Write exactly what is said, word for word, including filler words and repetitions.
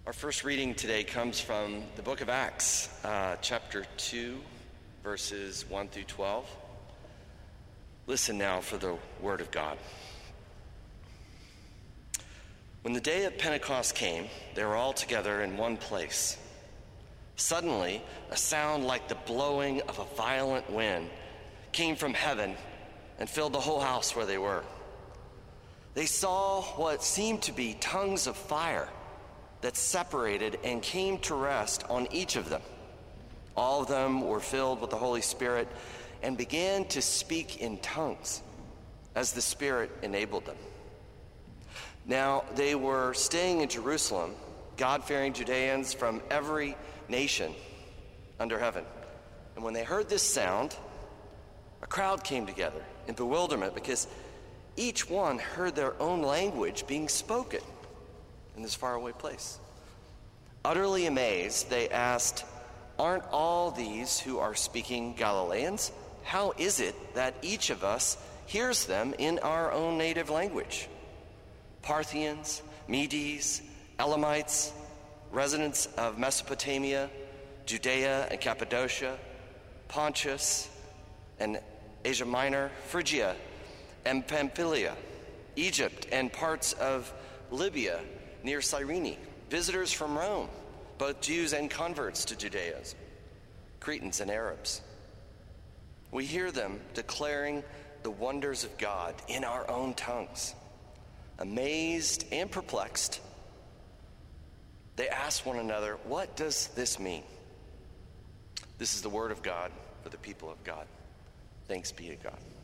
Our first reading today comes from the book of Acts, uh, chapter two, verses one through twelve. Listen now for the word of God. When the day of Pentecost came, they were all together in one place. Suddenly, a sound like the blowing of a violent wind came from heaven and filled the whole house where they were. They saw what seemed to be tongues of fire that separated and came to rest on each of them. All of them were filled with the Holy Spirit and began to speak in tongues as the Spirit enabled them. Now they were staying in Jerusalem, God-fearing Judeans from every nation under heaven. And when they heard this sound, a crowd came together in bewilderment because each one heard their own language being spoken in this faraway place. Utterly amazed, they asked, "Aren't all these who are speaking Galileans? How is it that each of us hears them in our own native language? Parthians, Medes, Elamites, residents of Mesopotamia, Judea and Cappadocia, Pontus and Asia Minor, Phrygia and Pamphylia, Egypt and parts of Libya near Cyrene, visitors from Rome, both Jews and converts to Judaism, Cretans and Arabs. We hear them declaring the wonders of God in our own tongues. Amazed and perplexed, they ask one another, 'What does this mean?'" This is the word of God for the people of God. Thanks be to God.